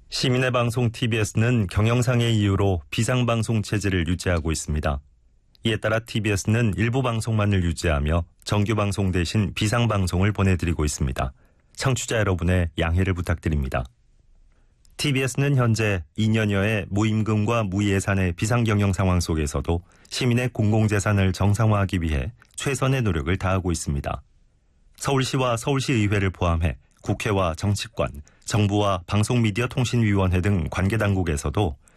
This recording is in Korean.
시민의 방송 TBS는 경영상의 이유로 비상방송 체제를 유지하고 있습니다. 이에 따라 TBS는 일부 방송만을 유지하며 정규방송 대신 비상방송을 보내드리고 있습니다. 청취자 여러분의 양해를 부탁드립니다. TBS는 현재 2년여의 무임금과 무예산의 비상경영 상황 속에서도 시민의 공공재산을 정상화하기 위해 최선의 노력을 다하고 있습니다. 서울시와 서울시의회를 포함해 국회와 정치권, 정부와 방송미디어통신위원회 등 관계당국에서도